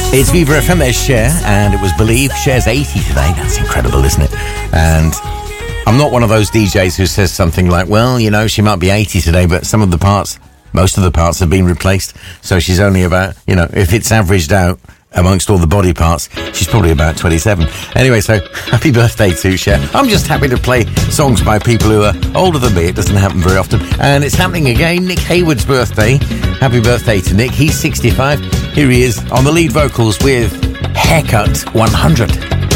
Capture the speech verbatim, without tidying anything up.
It's Viva F M, there's Cher, and it was Believe. Cher's eighty today. That's incredible, isn't it? And I'm not one of those D Js who says something like, well, you know, she might be eighty today, but some of the parts, most of the parts have been replaced, so she's only about, you know, if it's averaged out amongst all the body parts, she's probably about twenty-seven. Anyway, so happy birthday to Cher. I'm just happy to play songs by people who are older than me. It doesn't happen very often. And it's happening again. Nick Hayward's birthday. Happy birthday to Nick. He's sixty-five. Here he is on the lead vocals with Haircut one hundred.